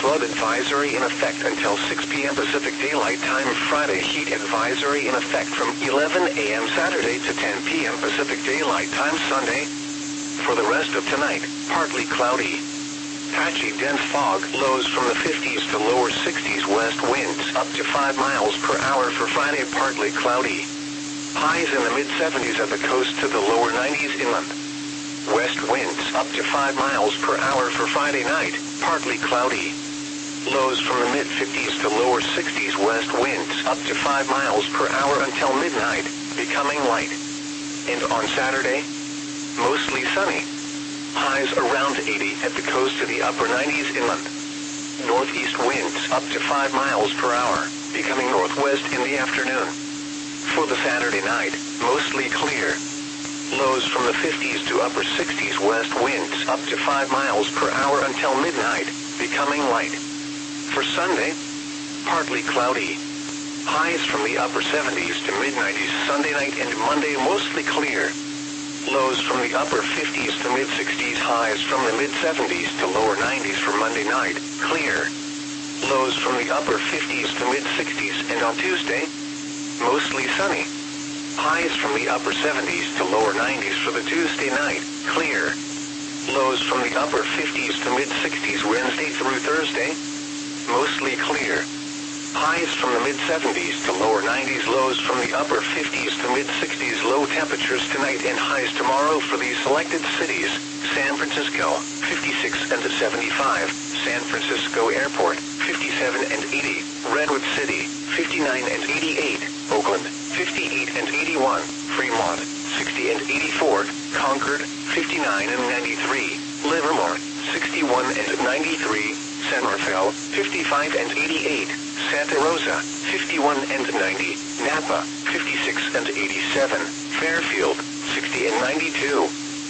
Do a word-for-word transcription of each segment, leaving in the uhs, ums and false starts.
flood advisory in effect until six p m Pacific Daylight Time. Friday, heat advisory in effect from eleven a m Saturday to ten p m Pacific Daylight Time. Sunday. For the rest of tonight, partly cloudy. Patchy dense fog, lows from the fifties to lower sixties, west winds up to five miles per hour for Friday, partly cloudy. Highs in the mid-seventies at the coast to the lower nineties inland. West winds up to five miles per hour for Friday night, partly cloudy. Lows from the mid-fifties to lower sixties, west winds up to five miles per hour until midnight, becoming light. And on Saturday, mostly sunny. Highs around eighty at the coast to the upper nineties inland. Northeast winds up to five miles per hour, becoming northwest in the afternoon. For the Saturday night, mostly clear. Lows from the fifties to upper sixties, west winds up to five miles per hour until midnight, becoming light. For Sunday, partly cloudy. Highs from the upper seventies to mid-nineties Sunday night and Monday, mostly clear. Lows from the upper fifties to mid-sixties, highs from the mid-seventies to lower nineties for Monday night, clear. Lows from the upper fifties to mid-sixties, and on Tuesday, mostly sunny. Highs from the upper seventies to lower nineties for the Tuesday night, clear. Lows from the upper fifties to mid-sixties Wednesday through Thursday, mostly clear. Highs from the mid-seventies to lower nineties, lows from the upper fifties to mid-sixties, low temperatures tonight and highs tomorrow for these selected cities: San Francisco, fifty-six and seventy-five, San Francisco Airport, fifty-seven and eighty, Redwood City, fifty-nine and eighty-eight, Oakland, fifty-eight and eighty-one, Fremont, sixty and eighty-four, Concord, fifty-nine and ninety-three, Livermore, sixty-one and ninety-three, San Rafael, fifty-five and eighty-eight, Santa Rosa, fifty-one and ninety, Napa, fifty-six and eighty-seven, Fairfield, sixty and ninety-two.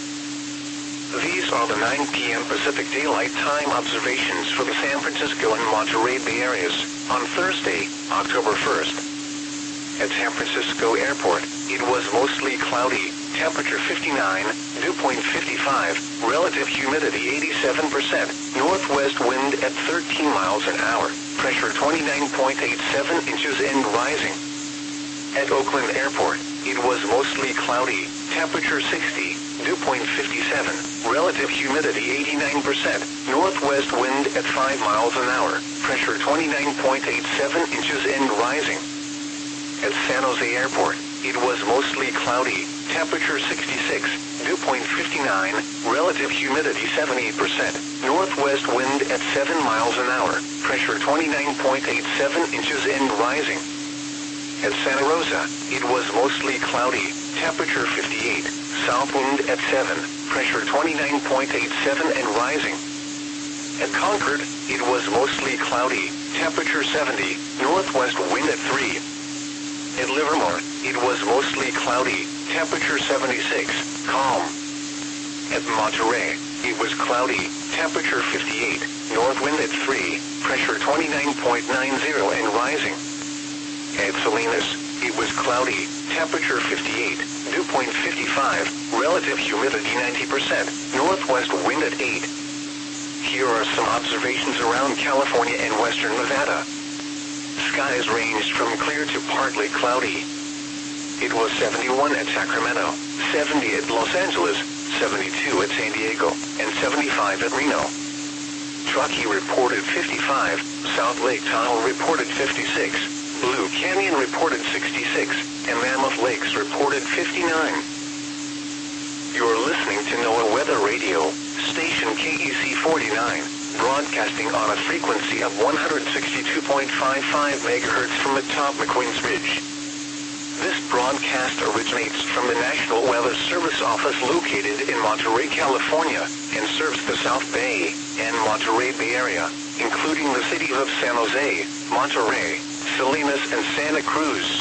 These are the nine p m Pacific Daylight Time observations for the San Francisco and Monterey Bay areas on Thursday, October first. At San Francisco Airport, it was mostly cloudy, temperature fifty-nine, dew point fifty-five, relative humidity eighty-seven percent, northwest wind at thirteen miles an hour, pressure twenty-nine point eight seven inches and rising. At Oakland Airport, it was mostly cloudy, temperature sixty, dew point fifty-seven, relative humidity eighty-nine percent, northwest wind at five miles an hour, pressure twenty-nine point eight seven inches and rising. At San Jose Airport, it was mostly cloudy, temperature sixty-six, dew point fifty-nine, relative humidity seventy percent, northwest wind at seven miles an hour, pressure twenty-nine point eight seven inches and rising. At Santa Rosa, it was mostly cloudy, temperature fifty-eight, south wind at seven, pressure twenty-nine point eight seven and rising. At Concord, it was mostly cloudy, temperature seventy, northwest wind at three. At Livermore, it was mostly cloudy, temperature seventy-six, calm. At Monterey, it was cloudy, temperature fifty-eight, north wind at three, pressure twenty-nine point nine zero and rising. At Salinas, it was cloudy, temperature fifty-eight, dew point fifty-five, relative humidity ninety percent, northwest wind at eight. Here are some observations around California and western Nevada. Skies ranged from clear to partly cloudy. It was seventy-one at Sacramento, seventy at Los Angeles, seventy-two at San Diego, and seventy-five at Reno. Truckee reported fifty-five, South Lake Tahoe reported fifty-six, Blue Canyon reported sixty-six, and Mammoth Lakes reported fifty-nine. You're listening to NOAA Weather Radio, station K E C forty-nine. Broadcasting on a frequency of one hundred sixty-two point five five megahertz from atop McQueen's Ridge. This broadcast originates from the National Weather Service office located in Monterey, California, and serves the South Bay and Monterey Bay area, including the cities of San Jose, Monterey, Salinas, and Santa Cruz.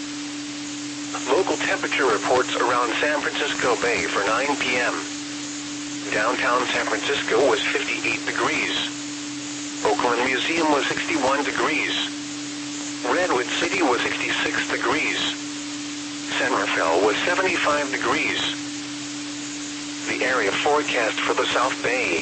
Local temperature reports around San Francisco Bay for nine p m Downtown San Francisco was fifty-eight degrees. Oakland Museum was sixty-one degrees. Redwood City was sixty-six degrees. San Rafael was seventy-five degrees. The area forecast for the South Bay